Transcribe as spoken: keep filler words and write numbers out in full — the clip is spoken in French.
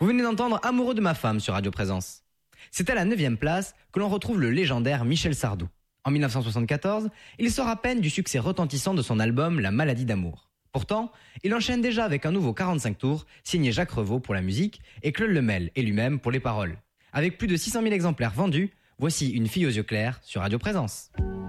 Vous venez d'entendre Amoureux de ma femme sur Radio Présence. C'est à la neuvième place que l'on retrouve le légendaire Michel Sardou. En mille neuf cent soixante-quatorze, il sort à peine du succès retentissant de son album La maladie d'amour. Pourtant, il enchaîne déjà avec un nouveau quarante-cinq tours, signé Jacques Revaux pour la musique et Claude Lemel et lui-même pour les paroles. Avec plus de six cent mille exemplaires vendus, voici Une fille aux yeux clairs sur Radio Présence.